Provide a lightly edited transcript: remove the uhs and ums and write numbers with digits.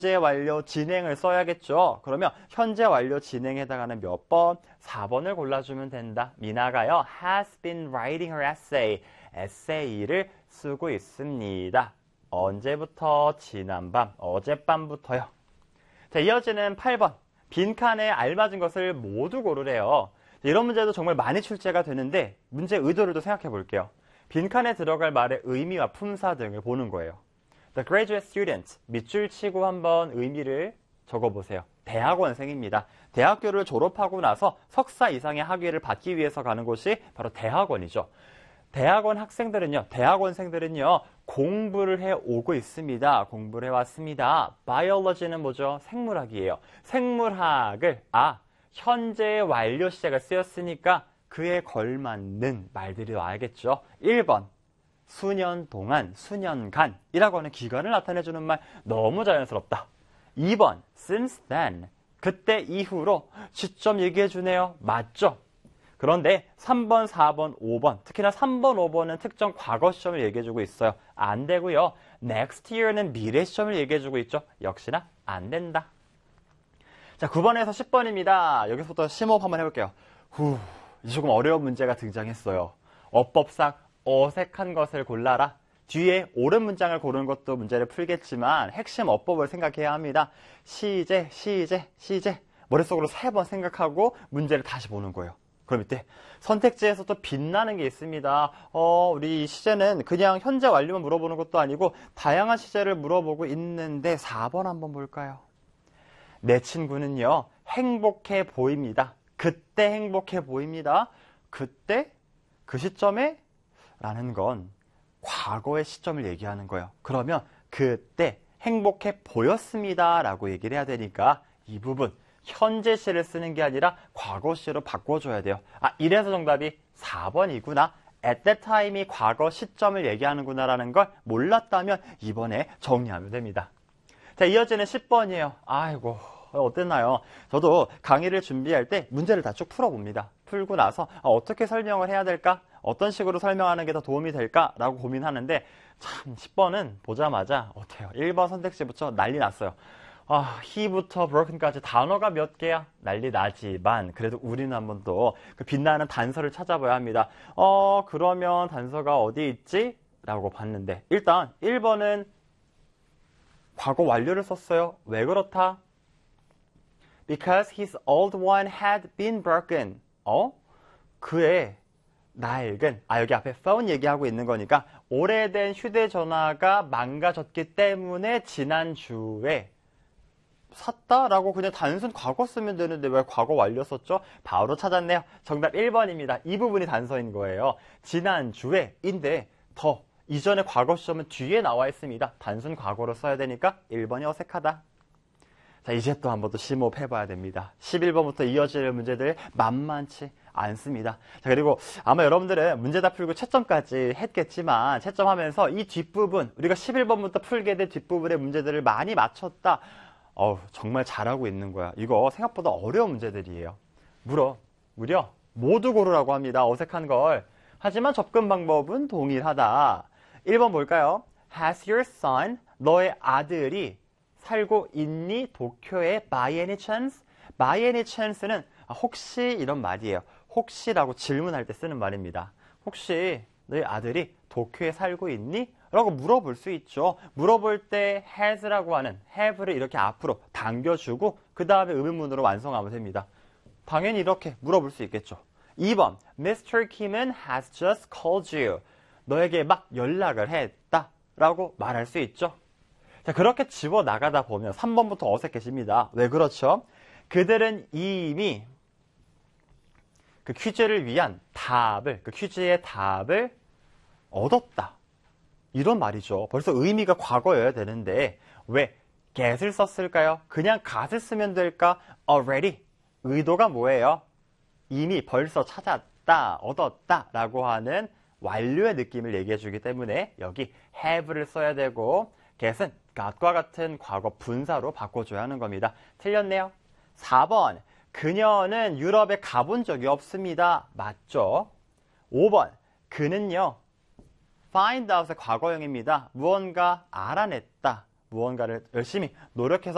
현재 완료 진행을 써야겠죠. 그러면 현재 완료 진행에 해당하는 몇 번? 4번을 골라주면 된다. 미나가요. has been writing her essay. 에세이를 쓰고 있습니다. 언제부터? 지난밤, 어젯밤부터요. 자, 이어지는 8번. 빈칸에 알맞은 것을 모두 고르래요. 이런 문제도 정말 많이 출제가 되는데 문제 의도를 또 생각해 볼게요. 빈칸에 들어갈 말의 의미와 품사 등을 보는 거예요. The graduate student, 밑줄 치고 한번 의미를 적어보세요. 대학원생입니다. 대학교를 졸업하고 나서 석사 이상의 학위를 받기 위해서 가는 곳이 바로 대학원이죠. 대학원 학생들은요, 대학원생들은요, 공부를 해오고 있습니다. 공부를 해왔습니다. biology는 뭐죠? 생물학이에요. 생물학을, 현재 완료 시제가 쓰였으니까 그에 걸맞는 말들이 와야겠죠. 1번, 수년 동안, 수년간이라고 하는 기간을 나타내주는 말 너무 자연스럽다. 2번, since then, 그때 이후로 시점 얘기해주네요. 맞죠? 그런데 3번, 4번, 5번, 특히나 3번, 5번은 특정 과거 시점을 얘기해주고 있어요. 안 되고요. next year는 미래 시점을 얘기해주고 있죠. 역시나 안 된다. 자, 9번에서 10번입니다. 여기서부터 심호흡 한번 해볼게요. 이제 조금 어려운 문제가 등장했어요. 어법상 어색한 것을 골라라. 뒤에 옳은 문장을 고르는 것도 문제를 풀겠지만 핵심 어법을 생각해야 합니다. 시제. 머릿속으로 3번 생각하고 문제를 다시 보는 거예요. 그럼 이때 선택지에서 또 빛나는 게 있습니다. 우리 시제는 그냥 현재 완료만 물어보는 것도 아니고 다양한 시제를 물어보고 있는데 4번 한번 볼까요? 내 친구는요, 행복해 보입니다. 그때 행복해 보입니다. 그때? 그 시점에? 라는 건 과거의 시점을 얘기하는 거예요. 그러면 그때 행복해 보였습니다. 라고 얘기를 해야 되니까 이 부분 현재 시를 쓰는 게 아니라 과거 시로 바꿔줘야 돼요. 이래서 정답이 4번이구나. at that time이 과거 시점을 얘기하는구나 라는 걸 몰랐다면 이번에 정리하면 됩니다. 자, 이어지는 10번이에요. 아이고, 어땠나요? 저도 강의를 준비할 때 문제를 다 쭉 풀어봅니다. 풀고 나서 어떻게 설명을 해야 될까? 어떤 식으로 설명하는 게 더 도움이 될까라고 고민하는데 참 10번은 보자마자 어때요? 1번 선택지부터 난리 났어요. he부터 broken까지 단어가 몇 개야? 난리 나지만 그래도 우리는 한번 또 그 빛나는 단서를 찾아봐야 합니다. 그러면 단서가 어디 있지? 라고 봤는데 일단 1번은 과거 완료를 썼어요. 왜 그렇다? Because his old one had been broken. 그의 낡은, 여기 앞에 phone 얘기하고 있는 거니까 오래된 휴대전화가 망가졌기 때문에 지난주에 샀다라고 그냥 단순 과거 쓰면 되는데 왜 과거 완료 썼죠? 바로 찾았네요. 정답 1번입니다. 이 부분이 단서인 거예요. 지난주에인데 더 이전의 과거 시점은 뒤에 나와 있습니다. 단순 과거로 써야 되니까 1번이 어색하다. 자, 이제 또 한번 또 심호흡 해봐야 됩니다. 11번부터 이어질 문제들 만만치 않습니다. 자, 그리고 아마 여러분들은 문제 다 풀고 채점까지 했겠지만 채점하면서 이 뒷부분, 우리가 11번부터 풀게 된 뒷부분의 문제들을 많이 맞췄다. 정말 잘하고 있는 거야. 이거 생각보다 어려운 문제들이에요. 무려 모두 고르라고 합니다. 어색한 걸. 하지만 접근 방법은 동일하다. 1번 볼까요? Has your son, 너의 아들이 살고 있니? 도쿄에 by any chance? by any chance는 혹시 이런 말이에요. 혹시라고 질문할 때 쓰는 말입니다. 혹시 너희 아들이 도쿄에 살고 있니? 라고 물어볼 수 있죠. 물어볼 때 has라고 하는 have를 이렇게 앞으로 당겨주고 그 다음에 의문문으로 완성하면 됩니다. 당연히 이렇게 물어볼 수 있겠죠. 2번, Mr. Kim은 has just called you. 너에게 막 연락을 했다 라고 말할 수 있죠. 자, 그렇게 집어나가다 보면 3번부터 어색해집니다. 왜 그렇죠? 그들은 이미 그 퀴즈를 위한 답을, 그 퀴즈의 답을 얻었다. 이런 말이죠. 벌써 의미가 과거여야 되는데 왜 get을 썼을까요? 그냥 got을 쓰면 될까? already. 의도가 뭐예요? 이미 벌써 찾았다, 얻었다 라고 하는 완료의 느낌을 얘기해 주기 때문에 여기 have를 써야 되고 get은 got과 같은 과거 분사로 바꿔줘야 하는 겁니다. 틀렸네요. 4번, 그녀는 유럽에 가본 적이 없습니다. 맞죠? 5번, 그는요, find out의 과거형입니다. 무언가 알아냈다. 무언가를 열심히 노력해서